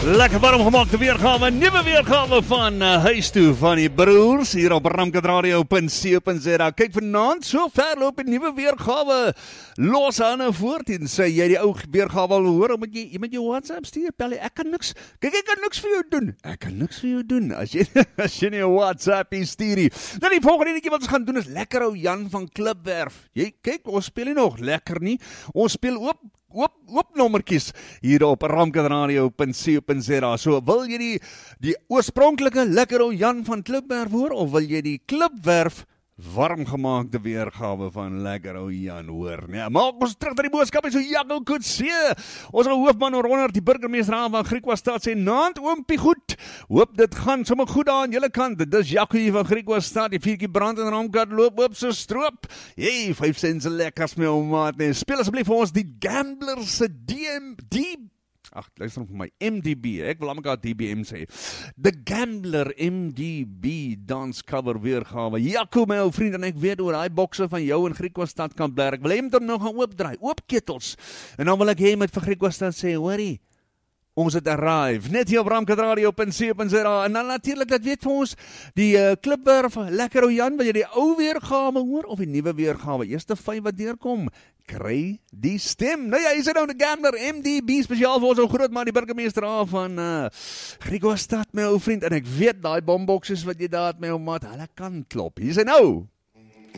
Lekker warm gemaakte weergawe, nuwe weergawe van Huis toe van die broers hier op ramkatradio.co.za. Kyk vanaand, so ver loop die nuwe weergawe. Los hande voort en sê jy die ou weergawe al hoor, moet jy met jou WhatsApp stuur, Pelly, ek kan niks vir jou doen. Ek kan niks vir jou doen as jy nie 'n WhatsApp stuur nie. Nou die volgende netjie wat ons gaan doen is lekker ou Jan van Klipwerf. Jy kyk, ons speel nie nog lekker nie. Ons speel oop nommertjies hier op ramkatradio.co.za. So wil jy die oorspronklike lekker ou Jan van Klipwerf hoor, of wil jy die Klipwerf warm gemaakte weergawe van lekker ou Jan hoor? Nee, maak ons terug na die boodskap, so Jaco Kutse. Ons hoofman Ronald, die burgemeester van Griquastad sê, naand oompie goed. Hoop dit gaan sommer goed daar aan julle kant. Dit is Jaco hier van Griquastad, die vuurtjie brand en Ramkat loop op so stroop. Hey, 5 cents lekkers my ou maat. Nee, speel asseblief vir ons die Gambler se luister vir my, MDB, ek wil amper DBM sê. The Gambler MDB danscover weergawe. Jaco, my ou vriend, en ek weet oor die bokse van jou in Griquastad kan blerk. Wil hy hem dan nog gaan oopdraai, oopketels. En dan wil ek hy met vir Griquastad sê, hoorie, ons het arrive, net hier op ramkatradio.co.za. En dan natuurlik, dat weet vir ons, die Klipwerf, lekker ou Jan, wil jy die ou weergawe hoor, of die nuwe weergawe? Eerste 5 wat deurkom, kry die stem. Nou ja, hy sê nou die Gambler MDB, spesiaal vir ons ou groot man, die burgemeester van Griquastad, my ou vriend, en ek weet, die bombokses wat jy daar het, my ou maat, hulle kan klop. Hier sê nou.